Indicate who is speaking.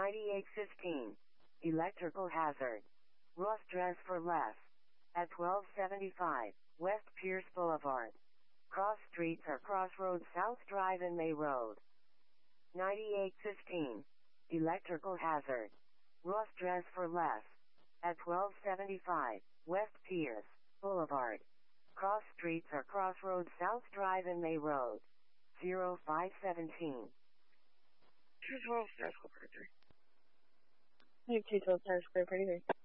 Speaker 1: 9815. Electrical hazard. Ross Dress for less. At 1275 West Pierce Boulevard. Cross streets are Crossroads South Drive and May Road. 9815. Electrical hazard. Ross Dress for less. At 1275 West Pierce Boulevard. Cross streets are Crossroads South Drive and May Road. 0517.
Speaker 2: 212 Star School Parker.
Speaker 3: 212 Star School Parker.